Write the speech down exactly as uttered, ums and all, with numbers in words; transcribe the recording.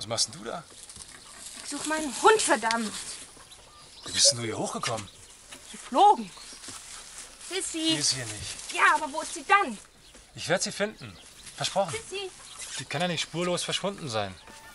Was machst denn du da? Ich suche meinen Hund, verdammt. Wie bist denn du hier hochgekommen? Geflogen. Sissi. Die ist hier nicht. Ja, aber wo ist sie dann? Ich werde sie finden. Versprochen. Sissi. Die kann ja nicht spurlos verschwunden sein.